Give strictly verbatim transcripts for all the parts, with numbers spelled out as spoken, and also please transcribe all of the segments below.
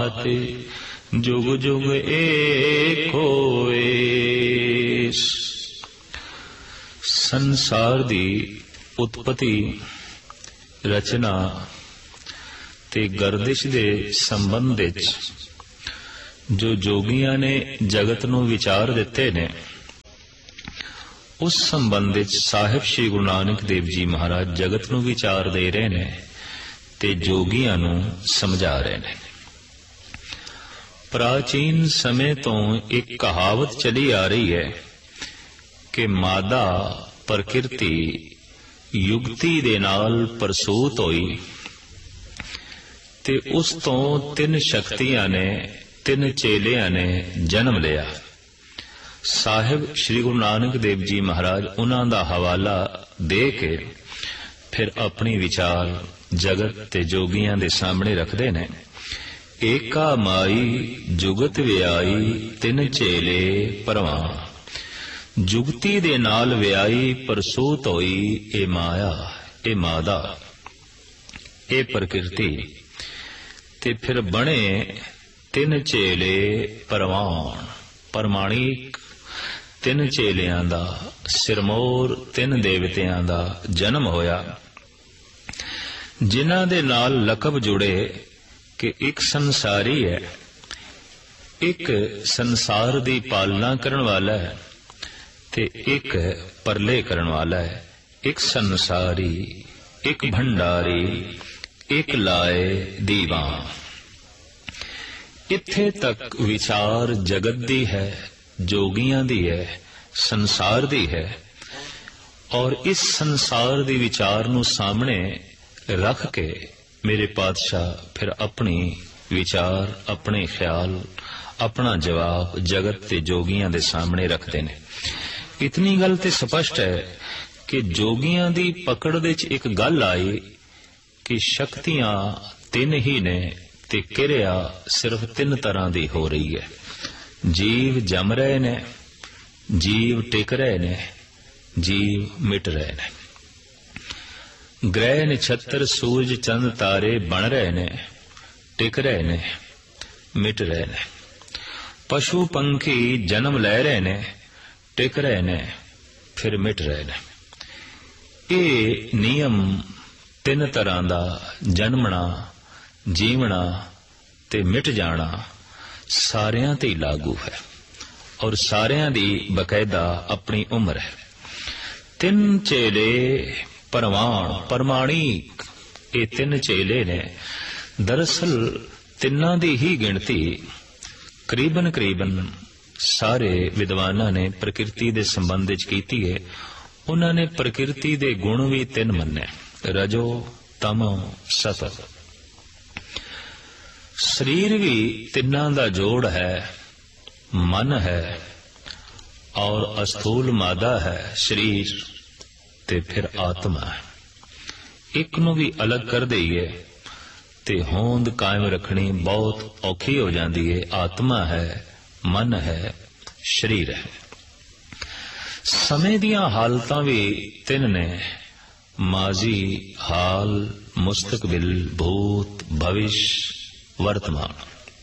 जुग जुग एको एस। संसार दी उत्पत्ति, रचना ते गर्दिश दे संबंध विच जो जोगियां ने जगत नूं विचार दिते ने, उस संबंध विच साहिब श्री गुरु नानक देव जी महाराज जगत नूं विचार दे रहे ने ते जोगियां नूं समझा रहे ने। प्राचीन समय तो एक कहावत चली आ रही है कि मादा प्रकृति युगती दे नाल प्रसूत होई ते उस तो तीन शक्तियां ने, तीन चेलियां ने जन्म लिया। साहिब श्री गुरु नानक देव जी महाराज उन्हां दा हवाला दे के फिर अपनी विचार जगत ते जोगियां दे सामने रखदे ने। एका माई जुगत व्याई तिन चेले परवान। जुगती दे नाल व्याई प्रसूत होई ए माया, ए मादा, ए प्रकृति ते फिर बने तिन चेले परवान। परमाणिक तिन चेलियां दा, सिरमौर तिन देवतियां दा जन्म होया, जिन्हां दे नाल लकब जुड़े कि एक संसारी है, एक संसार दी पालना करन वाला है ते एक परले करन वाला है। एक संसारी, एक भंडारी, एक लाए दीवान। इत्थे तक विचार जगत दी है, जोगियां दी है, संसार दी है। और इस संसार दी विचार नूं सामने रख के मेरे पातशाह फिर अपनी विचार, अपने ख्याल, अपना जवाब जगत ते जोगियां दे सामने रखते ने। इतनी गल ते स्पष्ट है कि जोगियां दी पकड़ दे च एक गल आई कि शक्तियां तीन ही ने ते किरिया सिर्फ तीन तरह दी हो रही है। जीव जम रहे ने, जीव टिक रहे ने, जीव मिट रहे ने। ग्रह नक्षत्र सूरज चंद तारे बन रहे ने, टिक रहे ने, मिट रहे ने। पशु पंखी जन्म ले रहे ने, टिक रहे ने, फिर मिट रहे ने। ये नियम तीन तरह दा जन्मना, जीवना ते मिट जाना सारियां ते लागू है और सारियां दी बकायदा अपनी उम्र है। तीन चेले परवान, परमाणिक, ये तीन चेले ने। दरअसल तिन्ना दी ही गिनती करीबन करीबन सारे विद्वाना ने प्रकृति दे संबंध विच कीती है। उन्होंने प्रकृति दे गुण भी तीन मन्ने, रजो, तमो, सतो। शरीर भी तिन्ना दा जोड़ है, मन है और अस्थूल मादा है शरीर ते फिर आत्मा है। एक नूं भी अलग कर दईए ते होंद कायम रखनी बहुत औखी हो जाती है। आत्मा है, मन है, शरीर है। समय दियां हालतां भी तीन ने, माजी, हाल, मुस्तकबिल, भूत, भविष्य, वर्तमान।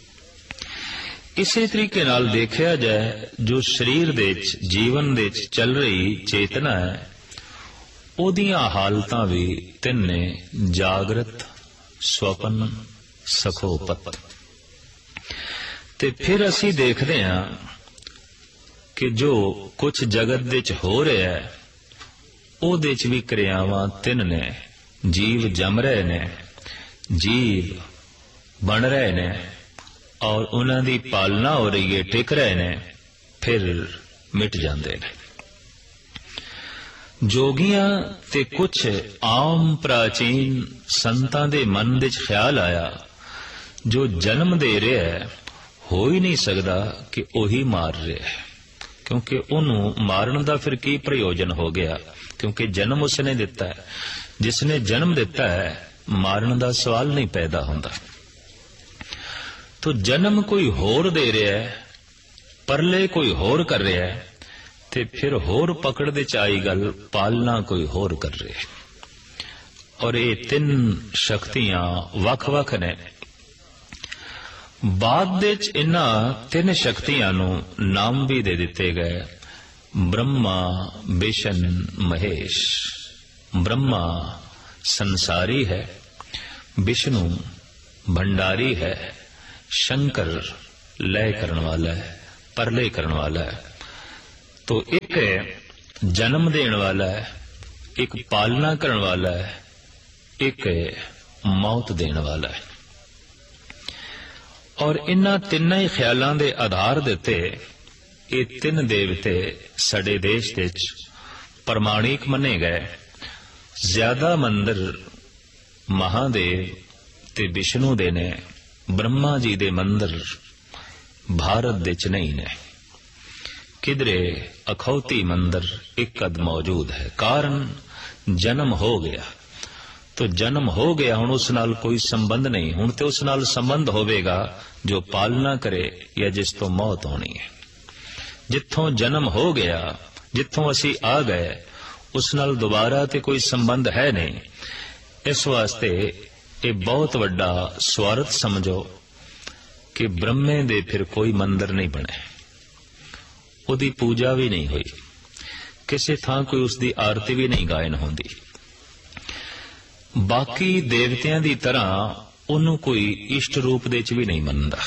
इसे तरीके नाल देखिया जाए जो शरीर दे विच, जीवन दे विच चल रही चेतना है, ओदियां हालतां भी तीन ने, जागृत, स्वपन, सखोपत। ते फिर असी देखते हैं कि जो कुछ जगत विच हो रहा है ओदे च भी क्रियावां तीन ने। जीव जम रहे ने, जीव बन रहे ने और उन्हां दी पालना हो रही है, टिक रहे ने, फिर मिट जाते हैं। जोगियां ते कुछ आम प्राचीन संतां दे मन विच ख्याल आया जो जन्म दे रहा है हो ही नहीं सकता कि ओही मार रहा है, क्योंकि उन्होंने मारन का फिर की प्रयोजन हो गया, क्योंकि जन्म उसने दिता है। जिसने जन्म दिता है मारन का सवाल नहीं पैदा होता। तो जन्म कोई होर दे रहा है, परले कोई होर कर रहा है, ते फिर होर पकड़ दे आई गल पालना कोई होर कर रहे। और ये तीन शक्तियां वख वख ने। ਬਾਅਦ ਵਿੱਚ ਇਹਨਾਂ ਤਿੰਨ ਸ਼ਕਤੀਆਂ ਨੂੰ ਨਾਮ ਵੀ ਦੇ ਦਿੱਤੇ ਗਏ, ਬ੍ਰਹਮਾ, ਵਿਸ਼ਨ, ਮਹੇਸ਼। ब्रह्मा संसारी है, विष्णु भंडारी है, शंकर लय करने वाला है, परलय करने वाला है। तो एक जन्म देने वाला है, एक पालना करने वाला है, एक मौत देने वाला है। और इन्हां तिन्नां ही ख्यालां दे आधार दे उत्ते ये तीन देवते साडे देश विच प्रमाणिक मने गए। ज्यादा मंदिर महादेव ते विष्णु दे ने, ब्रह्मा जी दे मंदिर भारत दे च नहीं ने। किधरे अखौती मंदिर एक कद मौजूद है। कारण जन्म हो गया, तो जन्म हो गया, हुण उस नाल कोई संबंध नहीं। हुण ते उस नाल संबंध होवेगा जो पालना करे या जिस तो मौत होनी है। जिथों जन्म हो गया, जिथों असी आ गए, उस नाल दोबारा ते कोई संबंध है नहीं। इस वास्ते ये बहुत वड्डा स्वार्थ समझो कि ब्रह्मे दे फिर कोई मंदिर नहीं बने, उदी पूजा भी नहीं हुई, किसी थां कोई उसकी आरती भी नहीं गायन होंदी। बाकी देवतियां दी तरह उन्हों कोई इष्ट रूप दे च भी नहीं मनदा।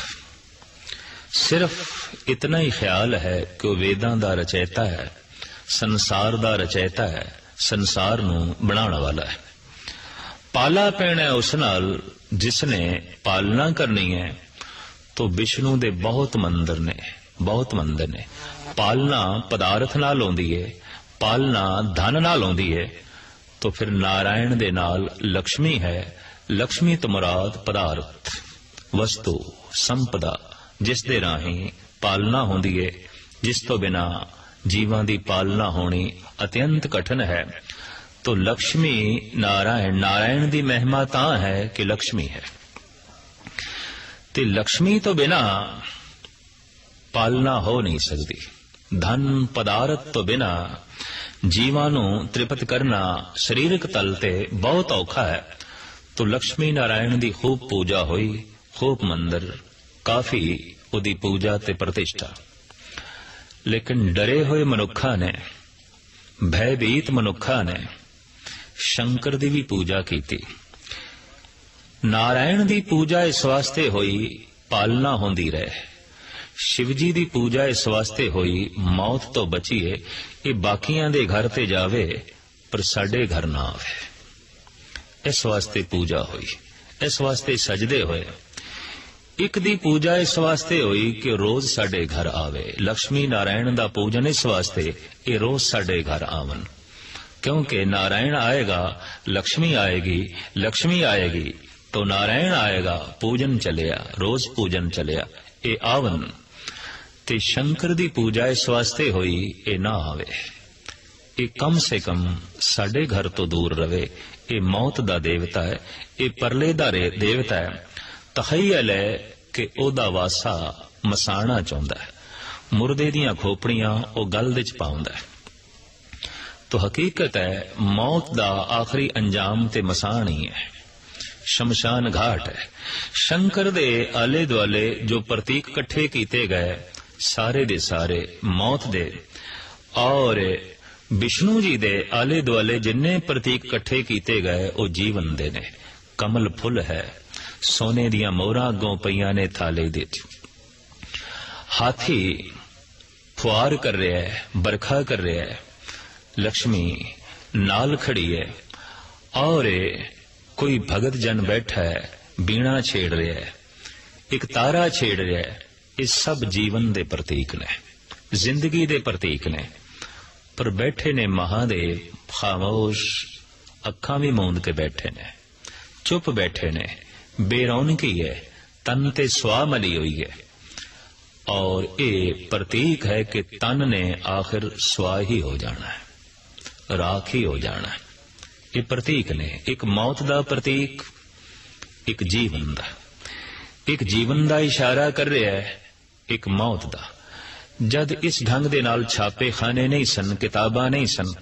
सिर्फ इतना ही ख्याल है कि वह वेदां दा रचयिता है, संसार दा रचयिता है, संसार नूं बनाने वाला है। पाला पैना है उस नाल जिसने पालना करनी है। तो विष्णु दे बहुत मंदिर ने, बहुत मंदिर ने। पालना पदार्थ नाल होंदी है, पालना धन नाल होंदी है। तो फिर नारायण दे नाल लक्ष्मी है। लक्ष्मी तो मुराद पदार्थ, वस्तु, संपदा, जिस दे राही पालना होंदी है, जिस तो बिना जीवां दी पालना होनी अत्यंत कठिन है। तो लक्ष्मी नारायण, नारायण दी महिमा तां है कि लक्ष्मी है। ते लक्ष्मी तो बिना पालना हो नहीं सकती। धन पदार्थ तो बिना जीवां नूं तृप्त करना शरीरक तल ते बहुत औखा है। तो लक्ष्मी नारायण दी खूब पूजा हुई, खूब मंदिर, काफी उदी पूजा ते प्रतिष्ठा। लेकिन डरे हुए मनुखा ने, भयभीत मनुखा ने शंकर दी भी पूजा की। नारायण दी पूजा इस वास्ते हुई पालना होंदी रहे। शिवजी दी पूजा इस वास्ते हुई मौत तो बचीए, ये बाकियां दे घर ते जावे पर साडे घर ना आवे। इस वास्ते पूजा हुई, इस वास्ते सजदे होए। एक दी पूजा इस वास्ते हुई कि रोज साडे घर आवे। लक्ष्मी नारायण दा पूजन इस वास्ते ये रोज साडे घर आवन। क्योंकि नारायण आएगा, लक्ष्मी आएगी, लक्ष्मी आएगी तो नारायण आएगा, पूजन चलिया, रोज पूजन चलिया, ये आवन। ते शंकर दी पूजा इस वास्ते हुई ये ना आवे, ये कम से कम साडे घर तो दूर रवे। ये मौत दा देवता है, ये परले दा देवता है। तखय्यल है कि ओदा वासा मसाना चाहुंदा है, मुर्दे दियां खोपड़ियां ओ गल दे च पाउंदा है। तो हकीकत है मौत दा आखिरी अंजाम ते मसान ही है, शमशान घाट है। शंकर दे आले दुआले जो प्रतीक कट्ठे कीते गए सारे दे सारे मौत दे, और विष्णु जी दे आले दुआले जिन्ने प्रतीक कट्ठे कीते गए वो जीवन दे ने। कमल फुल है, सोने दियां मोहरां अगों पईयां ने थाले दे। हाथी फुआर कर रहा है, बरखा कर रहा है, लक्ष्मी नाल खड़ी है, और कोई भगत जन बैठा है, बीणा छेड़ रहा है, एक तारा छेड़ रहा है। ये सब जीवन दे प्रतीक ने, जिंदगी दे प्रतीक ने। पर बैठे ने महादेव खामोश, अखां भी मूंद के बैठे ने, चुप बैठे ने, बेरौनकी है, तन ते स्वाह मली हुई है। और ये प्रतीक है कि तन ने आखिर स्वाह ही हो जाना है, राख ही हो जाना है। ये प्रतीक ने, एक मौत दा प्रतीक, एक जीवन दा। एक जीवन दा इशारा कर रहा है, एक मौत दा। जद इस ढंग दे नाल छापे खाने नहीं सन, किताबां नहीं सन,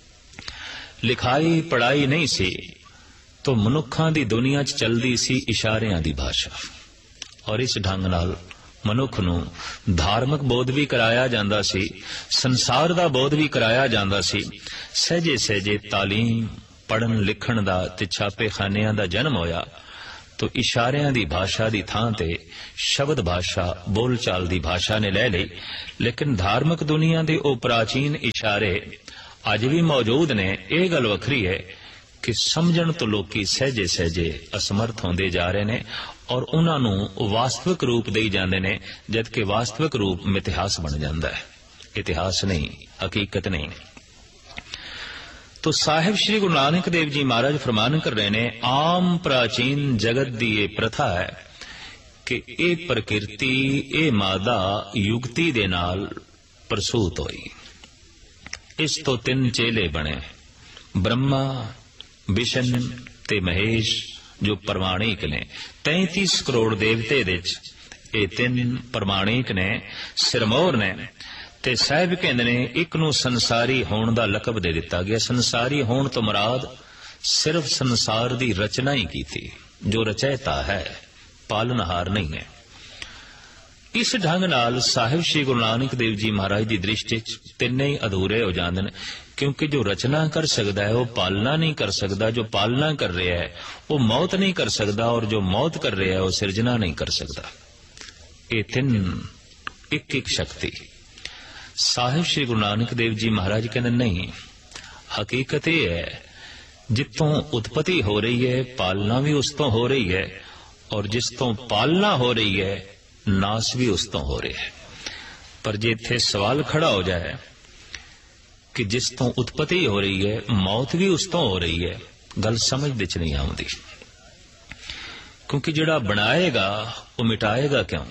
लिखाई पढ़ाई नहीं सी, तो मनुखां दी दुनिया च चलदी सी इशारियां दी भाषा। और इस ढंग नाल मनुख नूं धार्मिक बोध भी कराया जांदा सी, संसार दा बोध भी कराया जांदा सी। सहजे सहजे तालीम पढ़न लिखण दा ते छापे खानियां दा जन्म होया तो इशारियां दी भाषा दी थां ते शब्द भाषा बोल चाल दी भाषा ने ले ली। लेकिन धार्मिक दुनिया दे ओ प्राचीन इशारे अज भी मौजूद ने। यह गल वखरी है कि समझण तो लोकी सहजे सहजे असमर्थ होंदे जा रहे ने और उन्हां नूं वास्तविक रूप दे जांदे ने, जबकि वास्तविक रूप मिथिहास बन जांदा है, इतिहास नहीं, हकीकत नहीं। तो साहिब श्री गुरु नानक देव जी महाराज फरमान कर रहे ने, आम प्राचीन जगत दी ये प्रथा है कि ये प्रकृति ये मादा युगति दे नाल प्रसूत होई। इस तो तीन चेले बने, ब्रह्मा विष्णु ते महेश, जो प्रमाणिक ने। तैंतीस करोड़ देवते दे ये तीन प्रमाणिक ने, सिरमौर ने। ते साहिब कहंदे ने एक नूं संसारी होण दा लकब दे दिता गया। संसारी होण तो मुराद सिर्फ संसार दी रचना ही की थी, जो रचयिता है, पालनहार नहीं है। इस ढंग नाल साहिब श्री गुरु नानक देव जी महाराज की दृष्टि तिन्ने ही अधूरे हो जाते हैं, क्योंकि जो रचना कर सकता है वो पालना नहीं कर सकता, जो पालना कर रहा है वो मौत नहीं कर सकता, और जो मौत कर रहा है वो सिरजना नहीं कर सकता। ये तीन एक एक शक्ति। साहिब श्री गुरु नानक देव जी महाराज कहते नहीं, हकीकत यह है जितों उत्पत्ति हो रही है पालना भी उस तो हो रही है, और जिस तो पालना हो रही है नाश भी उस तो हो रहा है। पर जे इत्थे सवाल खड़ा हो जाए कि जिस तो उत्पत्ति हो रही है मौत भी उस तो हो रही है, गल समझ विच नहीं आउंदी। क्योंकि जिहड़ा बनाएगा वो मिटाएगा क्यों,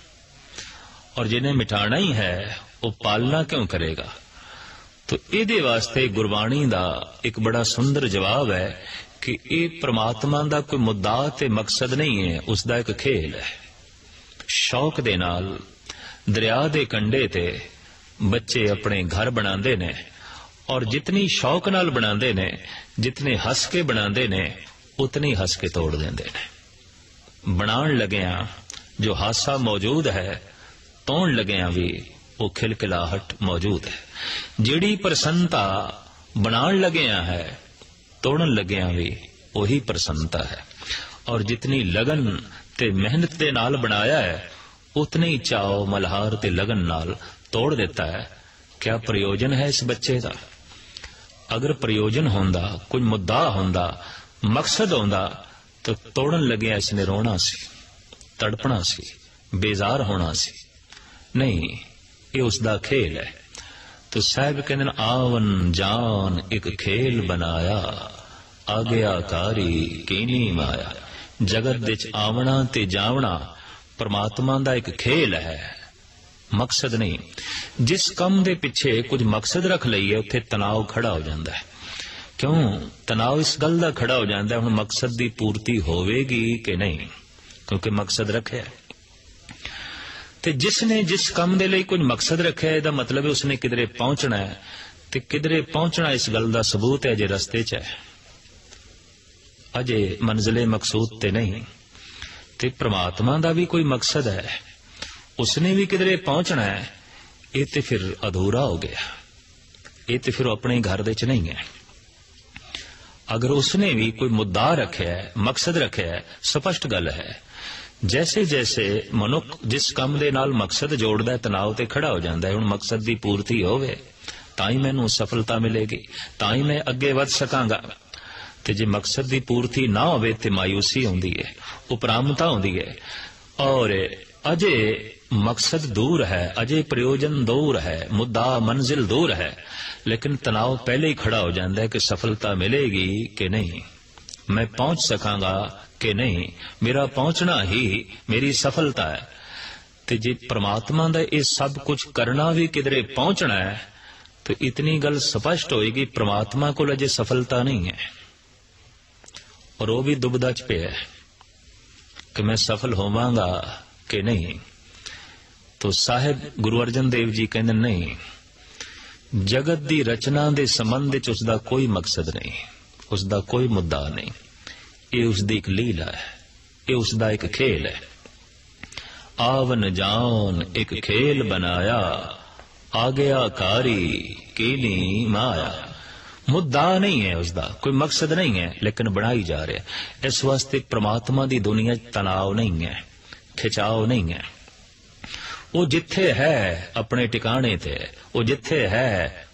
और जिन्हें मिटाना ही है वो पालना क्यों करेगा। तो इहदे वास्ते गुरबाणी दा एक बड़ा सुंदर जवाब है कि ये परमात्मा दा कोई मुद्दा ते मकसद नहीं है, उसका एक खेल है। शौक दे नाल दरिया दे कंढे ते बच्चे अपने घर बनांदे ने, और जितनी शौक नाल बनांदे ने, जितने हस के बनांदे ने, उतनी हस के तोड़ देंदे ने। बनाण लगिया जो हासा मौजूद है, तोड़ लगिया भी वो खिलखिलाहट मौजूद है। जिहड़ी प्रसन्नता बनाण लगिया है, तोड़न लगिया भी वही प्रसन्नता है। और जितनी लगन ते मेहनत दे नाल बनाया है, उतने ही चाव मल्हार ते लगन नाल तोड़ देता है। क्या प्रयोजन है इस बच्चे का? अगर प्रयोजन होंदा, कोई मुद्दा होंदा, मकसद होंदा, तो तोड़न लगे इसने रोना सी, तड़पना सी, बेजार होना सी। नहीं, ये उसका खेल है। तो साहब कहते आवन जान एक खेल बनाया, आग्याकारी कीनी माया। जगत विच आवना ते जावना परमात्मा दा एक खेल है, मकसद नहीं। जिस कम दे पिछे कुछ मकसद रख लईए उत्थे तनाव खड़ा हो जाता है। क्यों तनाव इस गल का खड़ा हो जाता है, हुण मकसद की पूर्ति होवेगी कि नहीं, क्योंकि मकसद रखे। ते जिसने जिस कम दे लई कुछ मकसद रखे, इहदा मतलब है उसने किधरे पहुंचना है। ते किधरे पहुंचना इस गल का सबूत है अजे रस्ते च है, अजे मंजिले मकसूद ते नहीं। ते परमात्मा का भी कोई मकसद है, उसने भी किधरे पहुंचना है। ये तो फिर अधूरा हो गया, ये तो फिर अपने घर दे च नहीं है। अगर उसने भी कोई मुद्दा रखे है, मकसद रखे है, स्पष्ट गल है। जैसे जैसे मनुख जिस काम दे नाल मकसद जोड़दा है, तनाव ते खड़ा हो जाता है। हुण मकसद की पूर्ति होवे तां मैनू सफलता मिलेगी, तां ही मैं अगे वध सकांगा। ते जे मकसद की पूर्ति ना होवे ते मायूसी होंदी है, उपरामता होंदी है। और अजे मकसद दूर है, अजे प्रयोजन दूर है, मुद्दा मंजिल दूर है, लेकिन तनाव पहले ही खड़ा हो जाता है कि सफलता मिलेगी कि नहीं, मैं पहुंच सकांगा कि नहीं, मेरा पहुंचना ही मेरी सफलता है। ते जे परमात्मा दा ये सब कुछ करना भी किधरे पहुंचना है, तो इतनी गल स्पष्ट होएगी परमात्मा को अजे सफलता नहीं है, और वो भी दुबदा च पे है कि मैं सफल होवांगा कि नहीं। तो साहिब गुरु अर्जन देव जी कहते नहीं, जगत की रचना के संबंध विच उसका कोई मकसद नहीं, उसका कोई मुद्दा नहीं। ये उसकी एक लीला है, ये उसका एक खेल है। ਆਵਨ ਜਾਨ ਇੱਕ ਖੇਲ ਬਨਾਇਆ, ਆਗਿਆਕਾਰੀ ਕੀਨੀ ਮਾਇਆ। ਮੁੱਦਾ ਨਹੀਂ ਹੈ ਉਸਦਾ, ਕੋਈ ਮਕਸਦ ਨਹੀਂ ਹੈ, ਲੇਕਿਨ ਬਣਾਈ ਜਾ ਰਿਹਾ। ਇਸ ਵਾਸਤੇ ਪ੍ਰਮਾਤਮਾ ਦੀ ਦੁਨੀਆ 'ਚ ਤਣਾਅ ਨਹੀਂ ਹੈ, ਖਿਚਾਓ ਨਹੀਂ ਹੈ। ਉਹ ਜਿੱਥੇ ਹੈ ਆਪਣੇ ਟਿਕਾਣੇ ਤੇ, ਉਹ ਜਿੱਥੇ ਹੈ